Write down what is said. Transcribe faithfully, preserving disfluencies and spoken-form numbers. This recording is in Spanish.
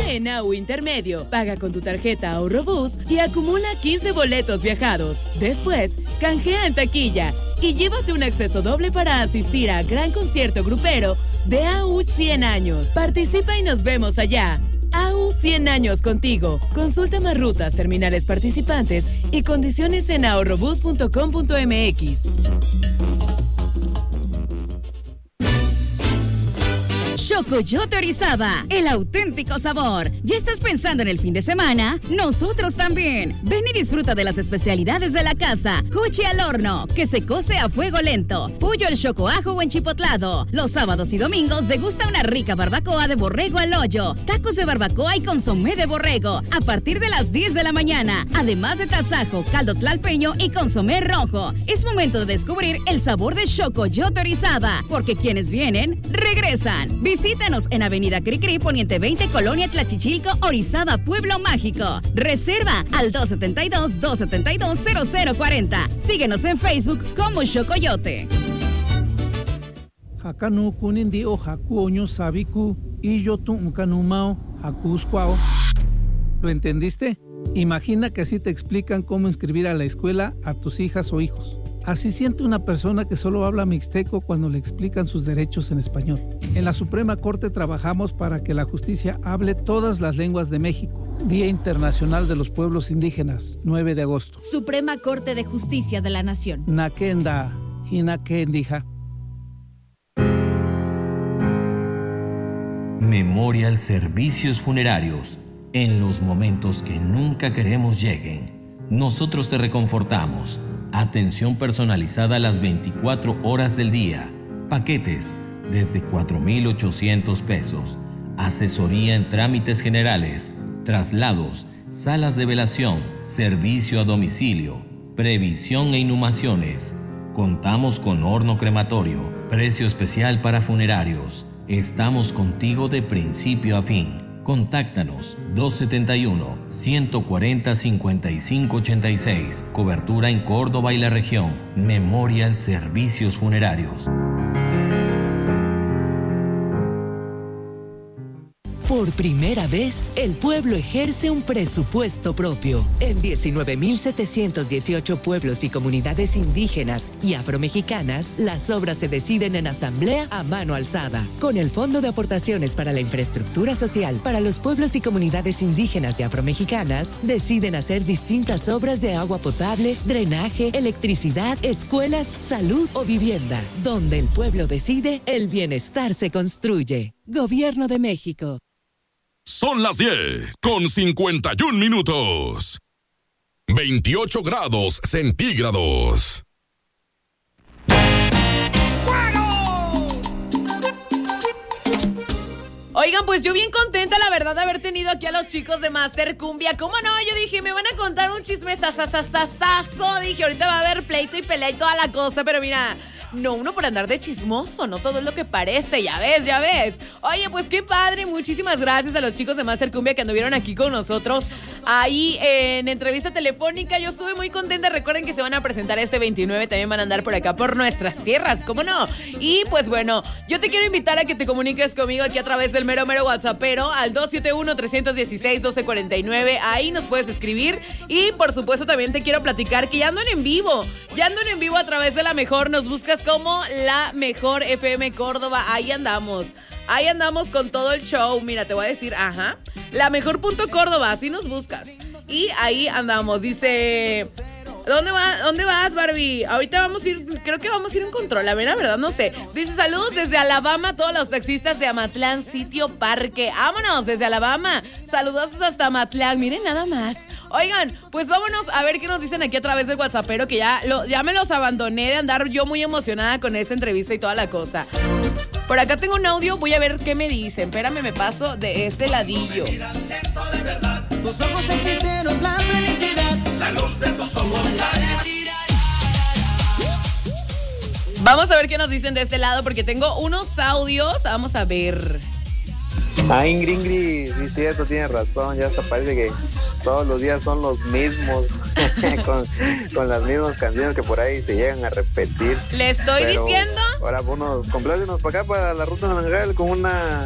en A U Intermedio, paga con tu tarjeta Ahorrobús y acumula quince boletos viajados. Después, canjea en taquilla y llévate un acceso doble para asistir a gran concierto grupero de A U cien años. Participa y nos vemos allá. A U cien años contigo. Consulta más rutas, terminales participantes y condiciones en ahorrobús punto com punto m x. Chocoyote Orizaba, el auténtico sabor. ¿Ya estás pensando en el fin de semana? Nosotros también. Ven y disfruta de las especialidades de la casa. Cuchi al horno, que se cose a fuego lento. Pollo al chocoajo o enchipotlado. Los sábados y domingos degusta una rica barbacoa de borrego al hoyo. Tacos de barbacoa y consomé de borrego. A partir de las diez de la mañana. Además de tasajo, caldo tlalpeño y consomé rojo. Es momento de descubrir el sabor de Chocoyote Orizaba. Porque quienes vienen, regresan. Visítanos en Avenida Cricri, Poniente veinte, Colonia Tlachichilco, Orizaba, Pueblo Mágico. Reserva al dos siete dos, dos siete dos, cero cero cuatro cero. Síguenos en Facebook como Chocoyote. Hakanu kunindi o haku oño sabiku y yo tu ukanumao hakuskwao. ¿Lo entendiste? Imagina que así te explican cómo inscribir a la escuela a tus hijas o hijos. Así siente una persona que solo habla mixteco cuando le explican sus derechos en español. En la Suprema Corte trabajamos para que la justicia hable todas las lenguas de México. Día Internacional de los Pueblos Indígenas, nueve de agosto. Suprema Corte de Justicia de la Nación. Nakenda, Hinakendija. Memorial Servicios Funerarios. En los momentos que nunca queremos lleguen, nosotros te reconfortamos. Atención personalizada las veinticuatro horas del día. Paquetes desde cuatro mil ochocientos pesos. Asesoría en trámites generales, traslados, salas de velación, servicio a domicilio, previsión e inhumaciones. Contamos con horno crematorio, precio especial para funerarios. Estamos contigo de principio a fin. Contáctanos dos siete uno, uno cuatro cero, cinco cinco ocho seis. Cobertura en Córdoba y la región. Memorial Servicios Funerarios. Por primera vez, el pueblo ejerce un presupuesto propio. En diecinueve mil setecientos dieciocho pueblos y comunidades indígenas y afromexicanas, las obras se deciden en asamblea a mano alzada. Con el Fondo de Aportaciones para la Infraestructura Social para los pueblos y comunidades indígenas y afromexicanas, deciden hacer distintas obras de agua potable, drenaje, electricidad, escuelas, salud o vivienda. Donde el pueblo decide, el bienestar se construye. Gobierno de México. Son las diez con cincuenta y un minutos. veintiocho grados centígrados. Oigan, pues yo bien contenta, la verdad, de haber tenido aquí a los chicos de Master Cumbia. ¿Cómo no? Yo dije, me van a contar un chisme sasasasasazo. Dije, ahorita va a haber pleito y pelea y toda la cosa, pero mira... No, uno por andar de chismoso, no todo es lo que parece, ya ves, ya ves. Oye, pues qué padre, muchísimas gracias a los chicos de Master Cumbia que anduvieron aquí con nosotros ahí en entrevista telefónica. Yo estuve muy contenta, recuerden que se van a presentar este veintinueve, también van a andar por acá por nuestras tierras, ¿cómo no? Y pues bueno, yo te quiero invitar a que te comuniques conmigo aquí a través del mero mero WhatsAppero al dos siete uno, tres uno seis, uno dos cuatro nueve, ahí nos puedes escribir y por supuesto también te quiero platicar que ya andan en vivo, ya andan en vivo a través de La Mejor, nos buscas como La Mejor F M Córdoba, ahí andamos, ahí andamos con todo el show, mira, te voy a decir, ajá, La Mejor punto Córdoba, así nos buscas, y ahí andamos, dice, ¿dónde va, dónde vas, Barbie? Ahorita vamos a ir, creo que vamos a ir en control, la verdad, no sé, dice, saludos desde Alabama a todos los taxistas de Amatlán, Sitio Parque, vámonos desde Alabama, saludos hasta Amatlán, miren nada más. Oigan, pues vámonos a ver qué nos dicen aquí a través del WhatsAppero, que ya, lo, ya me los abandoné de andar yo muy emocionada con esta entrevista y toda la cosa. Por acá tengo un audio, voy a ver qué me dicen. Espérame, me paso de este ladillo. Tus ojos hechiceros, la felicidad, la luz de tus ojos. Vamos a ver qué nos dicen de este lado, porque tengo unos audios. Vamos a ver. Ah, Ingrid, Ingrid, sí, cierto, tienes razón, ya hasta parece que todos los días son los mismos, con, con las mismas canciones que por ahí se llegan a repetir. Le estoy Pero diciendo. Ahora, bueno, complácenos para acá, para la Ruta Naranjal, con una